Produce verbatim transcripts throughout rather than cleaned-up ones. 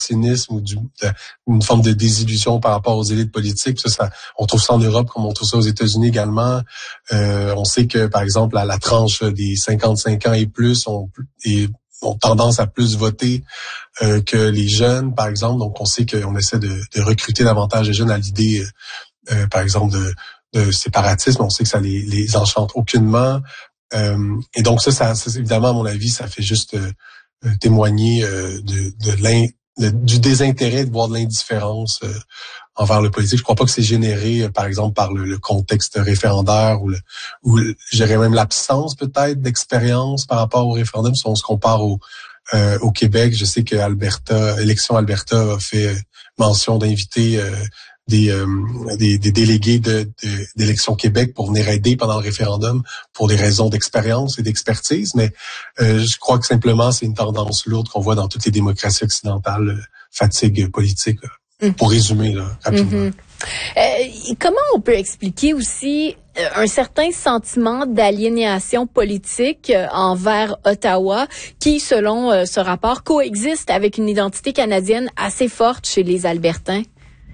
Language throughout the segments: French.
cynisme ou du, de, une forme de désillusion par rapport aux élites politiques. Ça, ça, on trouve ça en Europe comme on trouve ça aux États-Unis également. Euh, on sait que, par exemple, à la tranche des cinquante-cinq ans et plus, on, et, ont tendance à plus voter euh, que les jeunes, par exemple. Donc, on sait qu'on essaie de, de recruter davantage de jeunes à l'idée, euh, par exemple, de, de séparatisme. On sait que ça les, les enchante aucunement. Euh, et donc, ça, ça, ça, évidemment, à mon avis, ça fait juste euh, témoigner euh, de, de l'in, de, du désintérêt, de voir de l'indifférence euh, envers le politique. Je crois pas que c'est généré, euh, par exemple, par le, le contexte référendaire ou, le, ou le, je dirais même l'absence peut-être d'expérience par rapport au référendum. Si on se compare au, euh, au Québec, je sais que Alberta, Élection Alberta a fait mention d'inviter euh, des, euh, des, des délégués de, de, d'Élection Québec pour venir aider pendant le référendum pour des raisons d'expérience et d'expertise. Mais euh, je crois que simplement, c'est une tendance lourde qu'on voit dans toutes les démocraties occidentales, euh, fatigue politique. Là. Mmh. Pour résumer, là, rapidement. Mmh. Euh, comment on peut expliquer aussi euh, un certain sentiment d'aliénation politique euh, envers Ottawa qui, selon euh, ce rapport, coexiste avec une identité canadienne assez forte chez les Albertains?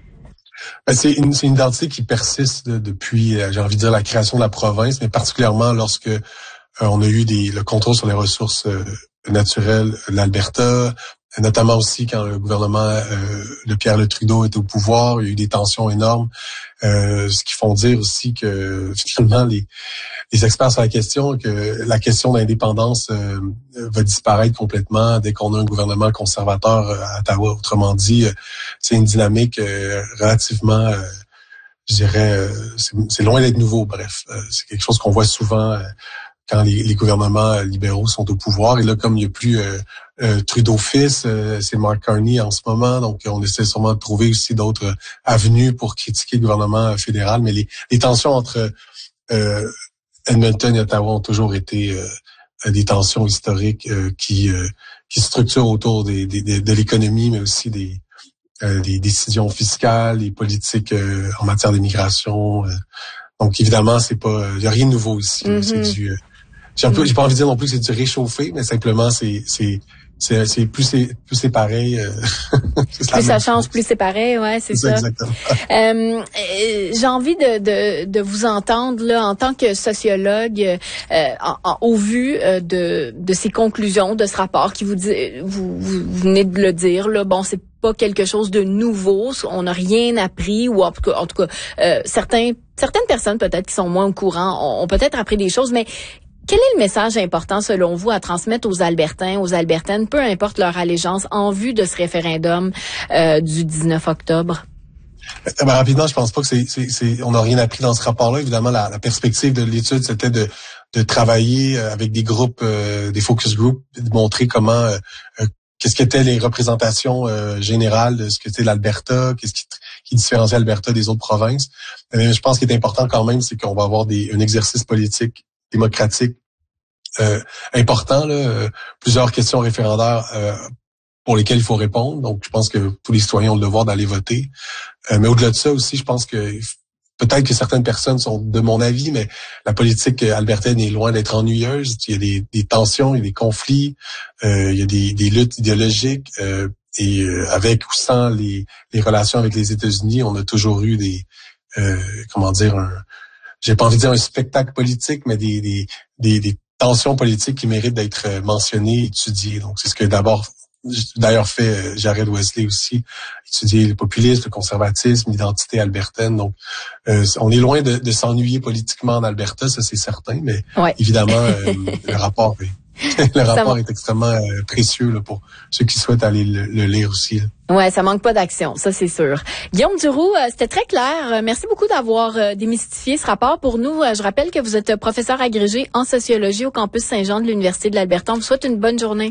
Ben, c'est, une, c'est une identité qui persiste là, depuis, euh, j'ai envie de dire, la création de la province, mais particulièrement lorsque euh, on a eu des, le contrôle sur les ressources euh, naturelles de l'Alberta, notamment aussi quand le gouvernement euh, de Pierre Le Trudeau était au pouvoir, il y a eu des tensions énormes, euh, ce qui font dire aussi que finalement les, les experts sur la question, que la question d'indépendance euh, va disparaître complètement dès qu'on a un gouvernement conservateur à Ottawa. Autrement dit, c'est une dynamique euh, relativement, euh, je dirais, euh, c'est, c'est loin d'être nouveau. Bref, euh, c'est quelque chose qu'on voit souvent euh, quand les, les gouvernements libéraux sont au pouvoir. Et là, comme il n'y a plus euh, euh, Trudeau-fils, euh, c'est Mark Carney en ce moment. Donc, on essaie sûrement de trouver aussi d'autres avenues pour critiquer le gouvernement fédéral. Mais les, les tensions entre euh, Edmonton et Ottawa ont toujours été euh, des tensions historiques euh, qui euh, qui structurent autour des, des, des, de l'économie, mais aussi des, euh, des décisions fiscales et politiques euh, en matière d'immigration. Euh. Donc, évidemment, c'est pas, il y a rien de nouveau ici. Mm-hmm. C'est du, euh, j'ai un peu, j'ai pas envie de dire non plus que c'est du réchauffé, mais simplement c'est, c'est, c'est, c'est plus c'est, plus c'est pareil. Euh, c'est plus ça change, chose. Plus c'est pareil, ouais, c'est, c'est ça. Exactement. euh, j'ai envie de, de, de vous entendre là en tant que sociologue, euh, en, en, au vu euh, de, de ces conclusions de ce rapport qui vous dit, vous, vous, vous venez de le dire là, bon, c'est pas quelque chose de nouveau, on n'a rien appris ou en tout cas, en tout cas, euh, certains, certaines personnes peut-être qui sont moins au courant ont, ont peut-être appris des choses, mais quel est le message important, selon vous, à transmettre aux Albertains, aux Albertaines, peu importe leur allégeance, en vue de ce référendum euh, du dix-neuf octobre? Ben, rapidement, je pense pas que c'est, c'est, c'est on n'a rien appris dans ce rapport-là. Évidemment, la, la perspective de l'étude, c'était de, de travailler avec des groupes, euh, des focus groups, de montrer comment, euh, qu'est-ce qu'étaient les représentations euh, générales de ce que c'était l'Alberta, qu'est-ce qui, qui différencie l'Alberta des autres provinces. Mais je pense qu'il est important quand même, c'est qu'on va avoir des, un exercice politique démocratique euh, important, là, euh, plusieurs questions référendaires euh, pour lesquelles il faut répondre. Donc, je pense que tous les citoyens ont le devoir d'aller voter. Euh, mais au-delà de ça aussi, je pense que peut-être que certaines personnes sont de mon avis, mais la politique albertaine est loin d'être ennuyeuse. Il y a des, des tensions, il y a des conflits, euh, il y a des, des luttes idéologiques. Euh, et euh, avec ou sans les, les relations avec les États-Unis, on a toujours eu des, euh, comment dire, un j'ai pas envie de dire un spectacle politique, mais des, des, des, des tensions politiques qui méritent d'être mentionnées, étudiées. Donc, c'est ce que d'abord, d'ailleurs fait Jared Wesley aussi, étudier le populisme, le conservatisme, l'identité albertaine. Donc, euh, on est loin de, de s'ennuyer politiquement en Alberta, ça c'est certain, mais ouais. Évidemment, euh, le rapport est... le rapport va... est extrêmement euh, précieux là, pour ceux qui souhaitent aller le, le lire aussi. Là. Ouais, ça manque pas d'action, ça c'est sûr. Guillaume Duroux, euh, c'était très clair. Merci beaucoup d'avoir euh, démystifié ce rapport pour nous. Euh, je rappelle que vous êtes professeur agrégé en sociologie au campus Saint-Jean de l'Université de l'Alberta. On vous souhaite une bonne journée.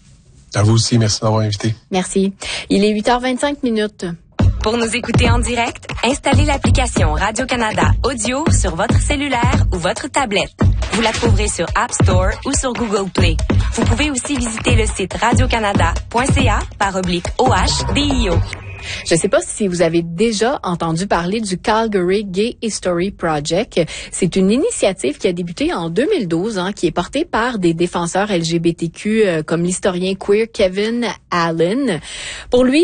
À vous aussi, merci d'avoir invité. Merci. Il est huit heures vingt-cinq minutes. Pour nous écouter en direct, installez l'application Radio-Canada Audio sur votre cellulaire ou votre tablette. Vous la trouverez sur App Store ou sur Google Play. Vous pouvez aussi visiter le site radiocanada point c a par oblique O H D I O. Je ne sais pas si vous avez déjà entendu parler du Calgary Gay History Project. C'est une initiative qui a débuté en deux mille douze, hein, qui est portée par des défenseurs L G B T Q euh, comme l'historien queer Kevin Allen. Pour lui,